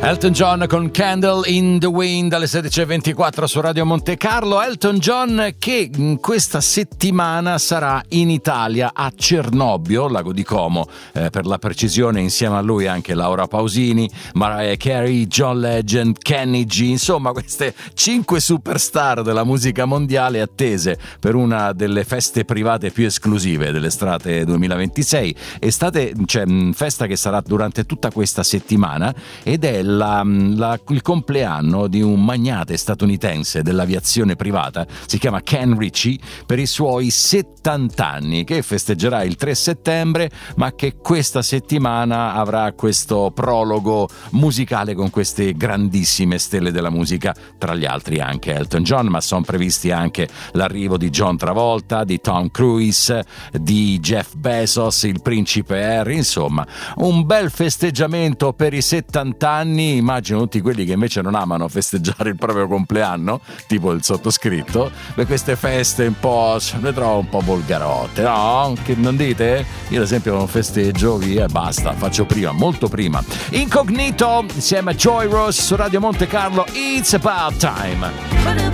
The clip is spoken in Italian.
Elton John con Candle in the Wind alle 16:24 su Radio Monte Carlo. Elton John che questa settimana sarà in Italia a Cernobbio, Lago di Como, per la precisione, insieme a lui anche Laura Pausini, Mariah Carey, John Legend, Kenny G, insomma queste 5 superstar della musica mondiale attese per una delle feste private più esclusive dell'estate 2026. Festa che sarà durante tutta questa settimana ed è il compleanno di un magnate statunitense dell'aviazione privata, si chiama Ken Ritchie, per i suoi 70 anni, che festeggerà il 3 settembre, ma che questa settimana avrà questo prologo musicale con queste grandissime stelle della musica, tra gli altri anche Elton John, ma sono previsti anche l'arrivo di John Travolta, di Tom Cruise, di Jeff Bezos, il principe Harry, insomma un bel festeggiamento per i 70 anni. Immagino tutti quelli che invece non amano festeggiare il proprio compleanno, tipo il sottoscritto, per queste feste un po' le trovo un po' volgarotte, no? Che non dite? Io ad esempio non festeggio, via, basta, faccio prima, molto prima. Incognito insieme a Joy Rose su Radio Monte Carlo, It's About Time.